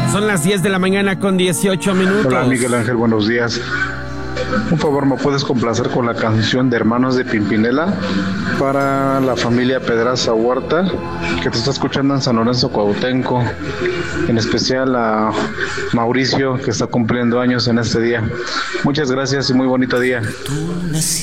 Son las 10 de la mañana con 18 minutos. Hola, Miguel Ángel, buenos días. Un favor, ¿me puedes complacer con la canción de Hermanos de Pimpinela para la familia Pedraza Huerta, que te está escuchando en San Lorenzo, Cuauhtémoc, en especial a Mauricio, que está cumpliendo años en este día? Muchas gracias y muy bonito día.